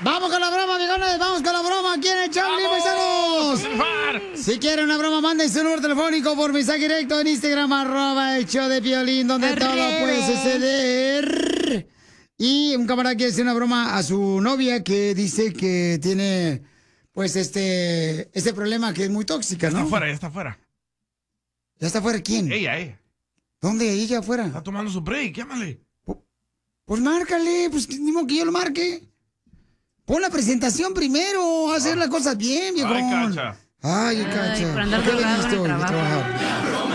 Vamos con la broma, viejones. Vamos con la broma. ¿Quién es Charlie, paisanos? Si quieren una broma, manden su número telefónico por mensaje directo en Instagram, @el-show-de-Piolín, donde todo puede suceder. Y un camarada quiere hacer una broma a su novia que dice que tiene, pues, este problema que es muy tóxica, ¿no? Ya está afuera. ¿Ya está afuera quién? Ella. ¿Dónde? ¿Ella afuera? Está tomando su break, llámale. Pues márcale, pues ni modo que yo lo marque. Pon la presentación primero, hacer las cosas bien, viejo. Ay, Cacha. Ay, Cacha. por andar ¿Por qué drogado en viniste el hoy a trabajo. trabajar?